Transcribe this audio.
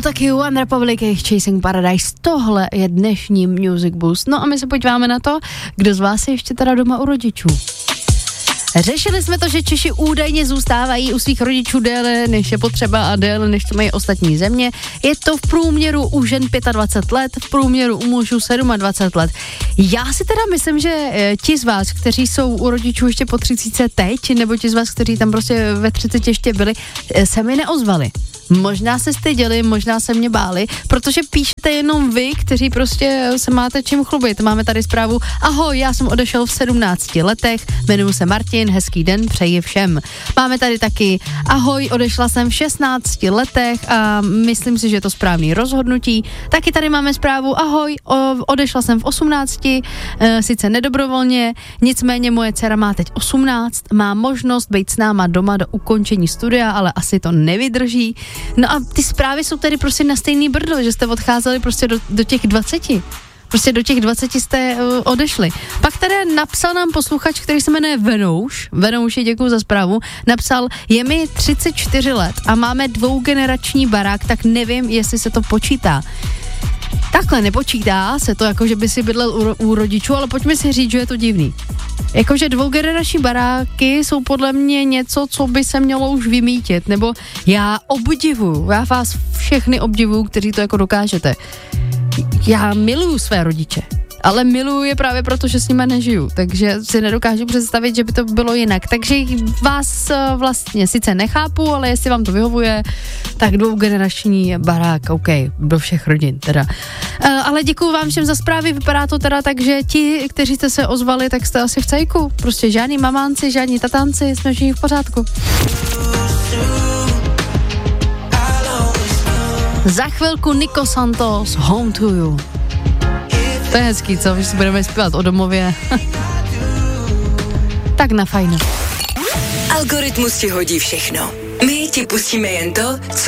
taky One Republic, Chasing Paradise. Tohle je dnešní Music Boost. No a my se podíváme na to, kdo z vás je ještě teda doma u rodičů. Řešili jsme to, že Češi údajně zůstávají u svých rodičů déle, než je potřeba a déle, než to mají ostatní země. Je to v průměru u žen 25 let, v průměru u mužů 27 let. Já si teda myslím, že ti z vás, kteří jsou u rodičů ještě po 30 teď, nebo ti z vás, kteří tam prostě ve 30 ještě byli, se mi neozvali. Možná se styděli, možná se mě báli, protože píšete jenom vy, kteří prostě se máte čím chlubit. Máme tady zprávu: ahoj, já jsem odešel v 17 letech, jmenuji se Martin, hezký den, přeji všem. Máme tady taky: ahoj, odešla jsem v 16 letech a myslím si, že je to správný rozhodnutí. Taky tady máme zprávu: ahoj, odešla jsem v 18, sice nedobrovolně, nicméně moje dcera má teď 18, má možnost být s náma doma do ukončení studia, ale asi to nevydrží. No a ty zprávy jsou tady prostě na stejný brdel, že jste odcházeli prostě do těch 20. Prostě do těch 20 jste odešli. Pak tady napsal nám posluchač, který se jmenuje Venouši, děkuju za zprávu, napsal: je mi 34 let a máme dvougenerační barák, tak nevím, jestli se to počítá. Takhle nepočítá se to, jako že by si bydlel u rodičů, ale pojďme si říct, že je to divný. Jakože dvougenerační baráky jsou podle mě něco, co by se mělo už vymítit, nebo já vás všechny obdivuju, kteří to jako dokážete. Já miluju své rodiče, ale miluju je právě proto, že s nimi nežiju, takže si nedokážu představit, že by to bylo jinak. Takže vás vlastně sice nechápu, ale jestli vám to vyhovuje, tak dvougenerační barák, OK, do všech rodin teda. Ale děkuju vám všem za zprávy, vypadá to teda tak, že ti, kteří jste se ozvali, tak jste asi v cejku. Prostě žádní mamánci, žádní tatánci, jsme všichni v pořádku. Za chvilku Nico Santos, Home to You. To je hezký, co? Že si budeme zpívat o domově. Tak na fajno. Algoritmus ti hodí všechno. My ti pustíme jen to, co